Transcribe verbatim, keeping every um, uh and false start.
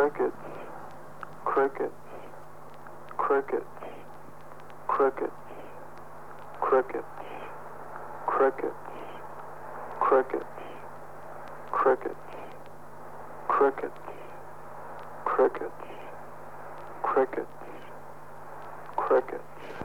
Crickets, crickets, crickets, crickets, crickets, crickets, crickets, crickets, crickets, crickets, crickets, crickets.